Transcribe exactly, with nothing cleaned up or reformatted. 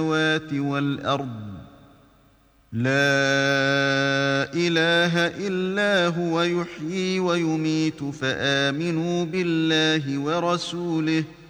السماوات والأرض لا إله إلا هو يحيي ويميت فآمنوا بالله ورسوله